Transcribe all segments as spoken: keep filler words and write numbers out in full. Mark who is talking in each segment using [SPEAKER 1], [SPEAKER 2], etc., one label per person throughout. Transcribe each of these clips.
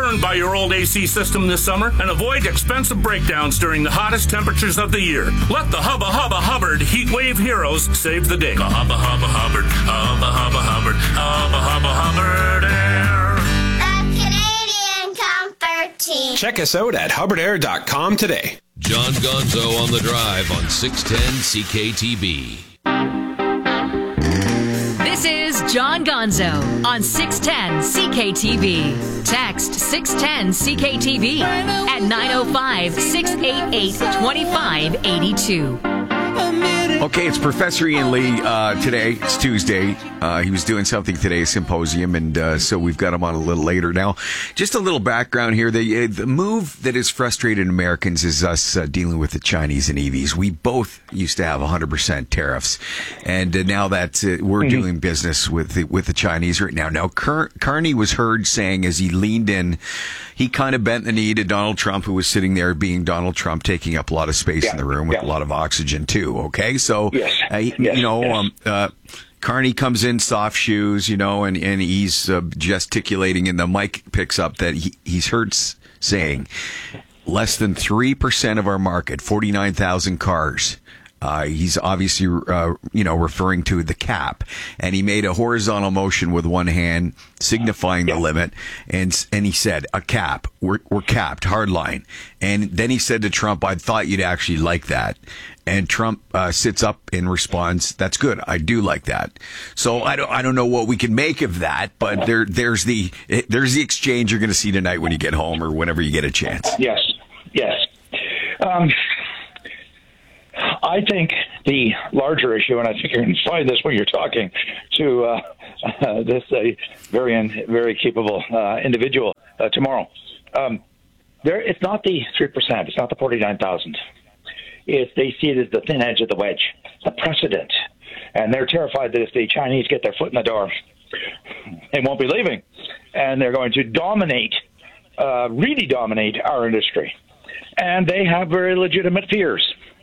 [SPEAKER 1] burned by your old A C system this summer and avoid expensive breakdowns during the hottest temperatures of the year. Let the Hubba Hubba Hubbard Heat Wave Heroes save the day. The Hubba Hubba Hubbard, Hubba Hubba Hubbard, Hubba Hubba Hubbard Air.
[SPEAKER 2] The Canadian Comfort Team.
[SPEAKER 3] Check us out at hubbard air dot com today.
[SPEAKER 4] John Gonzo on the drive on six ten C K T B.
[SPEAKER 5] This is John Gonzo on six ten C K T V. Text six ten C K T V at nine oh five, six eight eight, two five eight two.
[SPEAKER 6] Okay, it's Professor Ian Lee uh, today. It's Tuesday. Uh, he was doing something today, a symposium, and uh, so we've got him on a little later. Now, just a little background here. The, uh, the move that has frustrated Americans is us uh, dealing with the Chinese and E Vs. We both used to have one hundred percent tariffs, and uh, now that uh, we're mm-hmm. doing business with the, with the Chinese right now. Now, Car- Carney was heard saying as he leaned in, he kind of bent the knee to Donald Trump, who was sitting there being Donald Trump, taking up a lot of space yeah. in the room with yeah. a lot of oxygen, too, okay? So,
[SPEAKER 7] yes.
[SPEAKER 6] uh,
[SPEAKER 7] yes.
[SPEAKER 6] you know,
[SPEAKER 7] yes.
[SPEAKER 6] um, uh, Carney comes in soft shoes, you know, and, and he's uh, gesticulating, and the mic picks up that he, he's heard s- saying less than three percent of our market, forty-nine thousand cars. Uh, he's obviously, uh, you know, referring to the cap, and he made a horizontal motion with one hand, signifying yeah. the limit, and and he said, "A cap, we're we're capped, hard line." And then he said to Trump, "I thought you'd actually like that." And Trump uh, sits up in response, "That's good, I do like that." So I don't I don't know what we can make of that, but there there's the there's the exchange you're going to see tonight when you get home or whenever you get a chance.
[SPEAKER 7] Yes, yes. Um, I think the larger issue, and I think you're going to find this when you're talking to uh, uh, this uh, very, very capable uh, individual uh, tomorrow. Um, there, it's not the three percent. It's not the forty-nine thousand. It's they see it as the thin edge of the wedge, the precedent. And they're terrified that if the Chinese get their foot in the door, they won't be leaving. And they're going to dominate, uh, really dominate our industry. And they have very legitimate fears.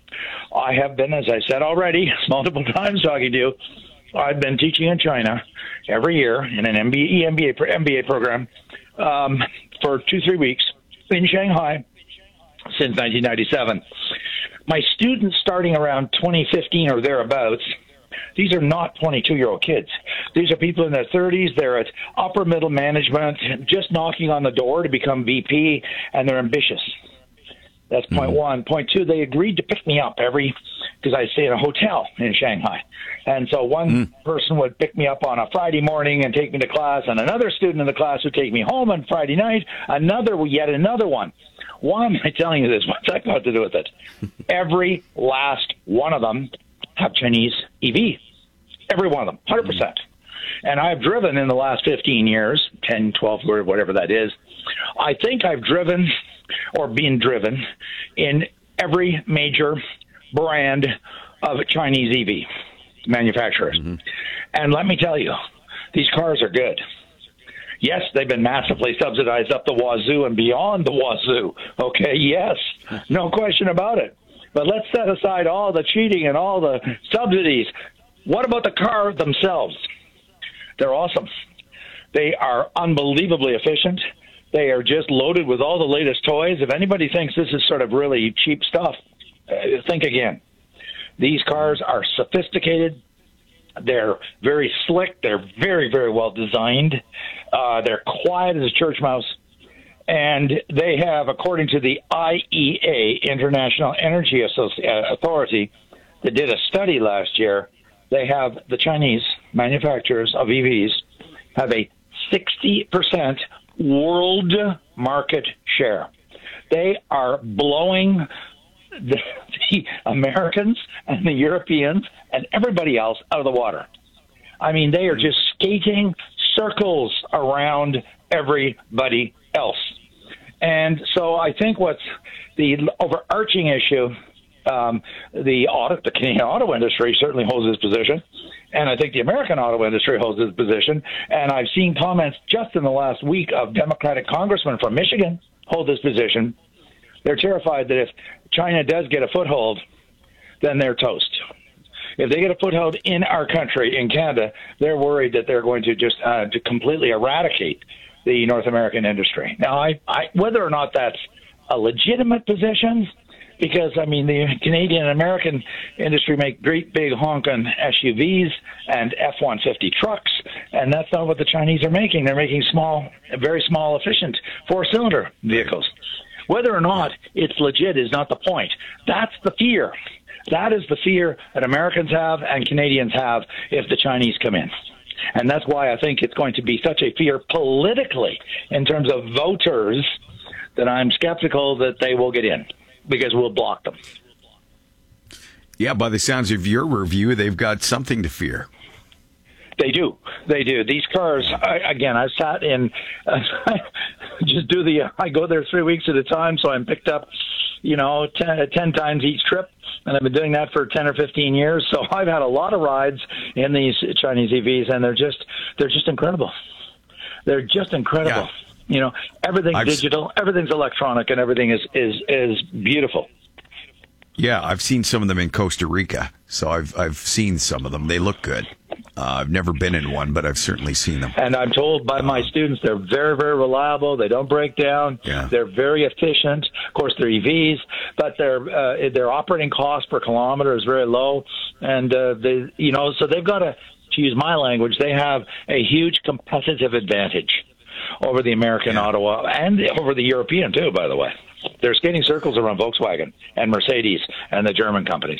[SPEAKER 7] I have been, as I said already, multiple times talking to you, I've been teaching in China every year in an M B A, M B A, M B A program um, for two, three weeks in Shanghai since nineteen ninety-seven. My students starting around twenty fifteen or thereabouts, these are not twenty-two-year-old kids. These are people in their thirties. They're at upper middle management, just knocking on the door to become V P, and they're ambitious. That's point mm-hmm. one. Point two, they agreed to pick me up every, because I stay in a hotel in Shanghai. And so one mm. person would pick me up on a Friday morning and take me to class, and another student in the class would take me home on Friday night, another, yet another one. Why am I telling you this? What's that got to do with it? Every last one of them have Chinese E V. Every one of them, one hundred percent. Mm. And I've driven in the last fifteen years, ten, twelve, whatever that is. I think I've driven or been driven in every major brand of Chinese E V manufacturers. Mm-hmm. And let me tell you, these cars are good. Yes, they've been massively subsidized up the wazoo and beyond the wazoo. Okay, yes, no question about it. But let's set aside all the cheating and all the subsidies. What about the car themselves? They're awesome. They are unbelievably efficient. They are just loaded with all the latest toys. If anybody thinks this is sort of really cheap stuff, uh, think again. These cars are sophisticated. They're very slick. They're very, very well designed. Uh, they're quiet as a church mouse. And they have, according to the I E A, International Energy Associ- Authority, that did a study last year, they have, the Chinese manufacturers of E Vs have a sixty percent world market share. They are blowing the, the Americans and the Europeans and everybody else out of the water. I mean, they are just skating circles around everybody else. And so I think what's the overarching issue, um, the auto, the Canadian auto industry certainly holds this position. And I think the American auto industry holds this position. And I've seen comments just in the last week of Democratic congressmen from Michigan hold this position. They're terrified that if China does get a foothold, then they're toast. If they get a foothold in our country, in Canada, they're worried that they're going to just uh, to completely eradicate the North American industry. Now, I, I whether or not that's a legitimate position, because, I mean, the Canadian and American industry make great big honking S U Vs and F one fifty trucks, and that's not what the Chinese are making. They're making small, very small, efficient four-cylinder vehicles. Whether or not it's legit is not the point. That's the fear. That is the fear that Americans have and Canadians have if the Chinese come in. And that's why I think it's going to be such a fear politically in terms of voters that I'm skeptical that they will get in, because we'll block them.
[SPEAKER 6] Yeah, by the sounds of your review, they've got something to fear.
[SPEAKER 7] They do. They do. These cars, I, again, I've sat in, uh, just do the, I go there three weeks at a time, so I'm picked up, you know, ten, ten times each trip, and I've been doing that for ten or fifteen years, so I've had a lot of rides in these Chinese E Vs, and they're just, they're just incredible. They're just incredible. Yeah. You know, everything's I've, digital, everything's electronic, and everything is, is, is beautiful.
[SPEAKER 6] Yeah, I've seen some of them in Costa Rica, so I've I've seen some of them. They look good. Uh, I've never been in one, but I've certainly seen them.
[SPEAKER 7] And I'm told by my students they're very, very reliable. They don't break down.
[SPEAKER 6] Yeah.
[SPEAKER 7] They're very efficient. Of course, they're E Vs, but their uh, their operating cost per kilometer is very low. And uh, they, you know, so they've got to, to use my language, they have a huge competitive advantage over the American
[SPEAKER 6] yeah.
[SPEAKER 7] Ottawa and over the European too, by the way. They're skating circles around Volkswagen and Mercedes and the German companies.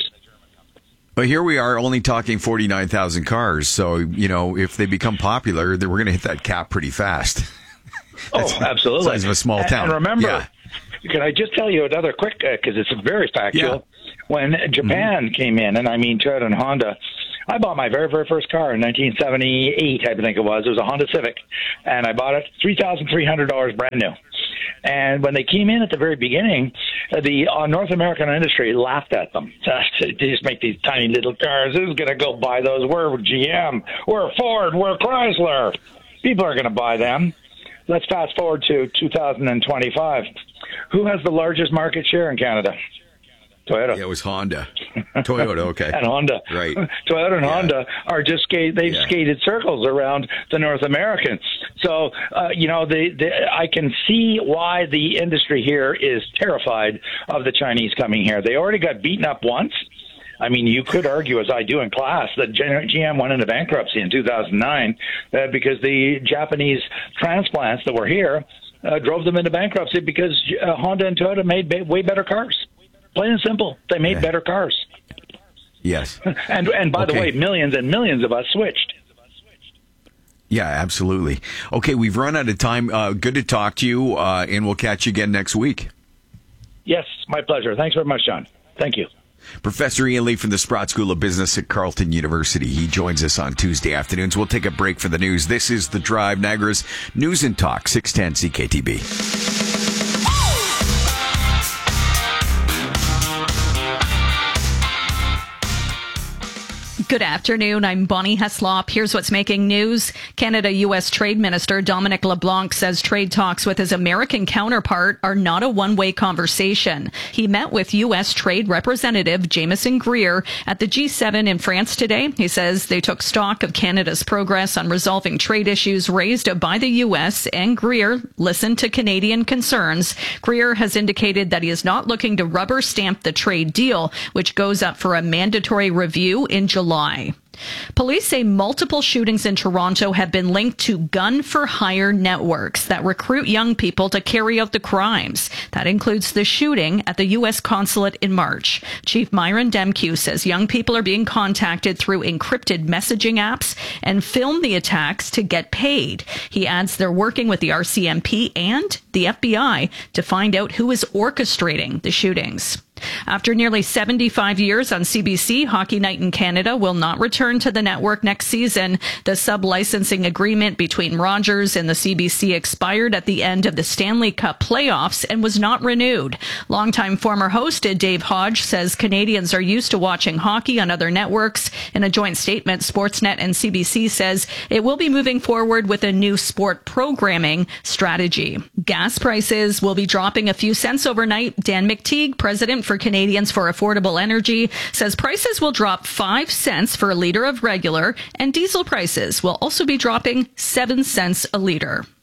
[SPEAKER 6] But here we are only talking forty-nine thousand cars. So, you know, if they become popular, then we're going to hit that cap pretty fast.
[SPEAKER 7] Oh, absolutely.
[SPEAKER 6] Size of a small town.
[SPEAKER 7] And remember,
[SPEAKER 6] yeah.
[SPEAKER 7] can I just tell you another quick, because uh, it's very factual.
[SPEAKER 6] Yeah.
[SPEAKER 7] When Japan mm-hmm. came in, and I mean Toyota and Honda, I bought my very, very first car in nineteen seventy-eight, I think it was. It was a Honda Civic, and I bought it three thousand three hundred dollars brand new. And when they came in at the very beginning, the uh, North American industry laughed at them. They just make these tiny little cars. Who's going to go buy those? We're G M. We're Ford. We're Chrysler. People are going to buy them. Let's fast forward to two thousand twenty-five. Who has the largest market share in Canada? Toyota.
[SPEAKER 6] Yeah, it was Honda. Toyota, okay.
[SPEAKER 7] And Honda.
[SPEAKER 6] Right.
[SPEAKER 7] Toyota and
[SPEAKER 6] yeah.
[SPEAKER 7] Honda are just skate. They've yeah. skated circles around the North American. So, uh, you know, the, the, I can see why the industry here is terrified of the Chinese coming here. They already got beaten up once. I mean, you could argue, as I do in class, that G M went into bankruptcy in two thousand nine uh, because the Japanese transplants that were here uh, drove them into bankruptcy because uh, Honda and Toyota made ba- way better cars. Plain and simple. They made yeah. better cars.
[SPEAKER 6] Yes.
[SPEAKER 7] and and by okay. the way, millions and millions of us switched.
[SPEAKER 6] Yeah, absolutely. Okay, we've run out of time. Uh, good to talk to you, uh, and we'll catch you again next week.
[SPEAKER 7] Yes, my pleasure. Thanks very much, John. Thank you.
[SPEAKER 6] Professor Ian Lee from the Sprott School of Business at Carleton University. He joins us on Tuesday afternoons. We'll take a break for the news. This is The Drive, Niagara's News and Talk, six ten C K T B.
[SPEAKER 5] Good afternoon. I'm Bonnie Heslop. Here's what's making news. Canada-U S Trade Minister Dominic LeBlanc says trade talks with his American counterpart are not a one-way conversation. He met with U S Trade Representative Jameson Greer at the G seven in France today. He says they took stock of Canada's progress on resolving trade issues raised by the U S, and Greer listened to Canadian concerns. Greer has indicated that he is not looking to rubber stamp the trade deal, which goes up for a mandatory review in July. Police say multiple shootings in Toronto have been linked to gun-for-hire networks that recruit young people to carry out the crimes. That includes the shooting at the U S consulate in March. Chief Myron Demkew says young people are being contacted through encrypted messaging apps and film the attacks to get paid. He adds they're working with the R C M P and the F B I to find out who is orchestrating the shootings. After nearly seventy-five years on C B C, Hockey Night in Canada will not return to the network next season. The sub-licensing agreement between Rogers and the C B C expired at the end of the Stanley Cup playoffs and was not renewed. Longtime former host Dave Hodge says Canadians are used to watching hockey on other networks. In a joint statement, Sportsnet and C B C says it will be moving forward with a new sport programming strategy. Gas prices will be dropping a few cents overnight. Dan McTeague, president for Canadians for Affordable Energy, says prices will drop five cents for a litre of regular, and diesel prices will also be dropping seven cents a litre.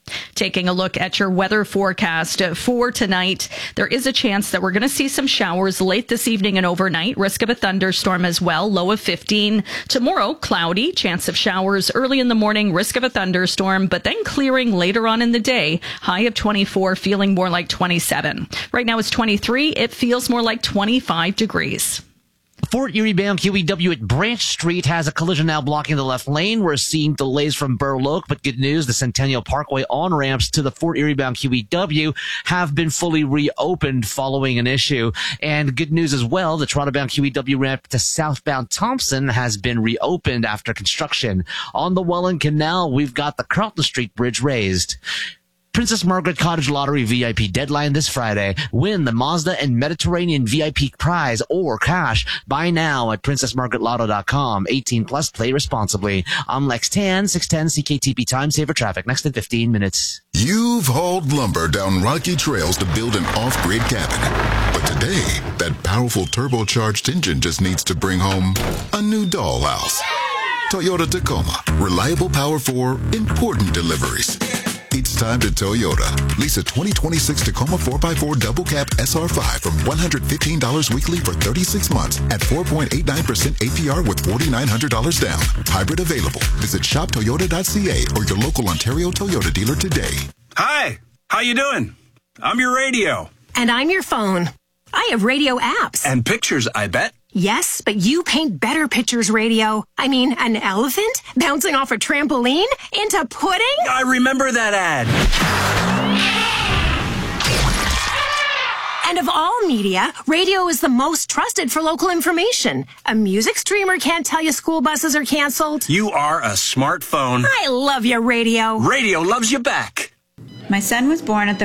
[SPEAKER 8] Taking a look at your weather forecast for tonight, there is a chance that we're going to see some showers late this evening and overnight. Risk of a thunderstorm as well, low of fifteen. Tomorrow, cloudy, chance of showers early in the morning, risk of a thunderstorm, but then clearing later on in the day. High of twenty-four, feeling more like twenty-seven. Right now it's twenty-three. It feels more like twenty-five degrees.
[SPEAKER 9] Fort Erie bound Q E W at Branch Street has a collision now blocking the left lane. We're seeing delays from Burloak, but good news, the Centennial Parkway on-ramps to the Fort Erie bound Q E W have been fully reopened following an issue. And good news as well, the Toronto bound Q E W ramp to southbound Thompson has been reopened after construction. On the Welland Canal, we've got the Carlton Street Bridge raised. Princess Margaret Cottage Lottery V I P deadline this Friday. Win the Mazda and Mediterranean V I P prize or cash. Buy now at princess margaret lotto dot com. eighteen plus, play responsibly. I'm Lex Tan, six ten C K T B time saver traffic. Next in fifteen minutes.
[SPEAKER 10] You've hauled lumber down rocky trails to build an off-grid cabin. But today, that powerful turbocharged engine just needs to bring home a new dollhouse. Toyota Tacoma. Reliable power for important deliveries. It's time to Toyota. Lease a twenty twenty-six Tacoma four by four double cab S R five from one hundred fifteen dollars weekly for thirty-six months at four point eight nine percent A P R with four thousand nine hundred dollars down. Hybrid available. Visit shop toyota dot c a or your local Ontario Toyota dealer today.
[SPEAKER 11] Hi, how you doing? I'm your radio.
[SPEAKER 12] And I'm your phone. I have radio apps.
[SPEAKER 11] And pictures, I bet.
[SPEAKER 12] Yes, but you paint better pictures, radio. I mean, an elephant bouncing off a trampoline into pudding?
[SPEAKER 11] I remember that ad.
[SPEAKER 12] And of all media, radio is the most trusted for local information. A music streamer can't tell you school buses are canceled.
[SPEAKER 11] You are a smartphone.
[SPEAKER 12] I love your radio.
[SPEAKER 11] Radio loves you back.
[SPEAKER 13] My son was born at the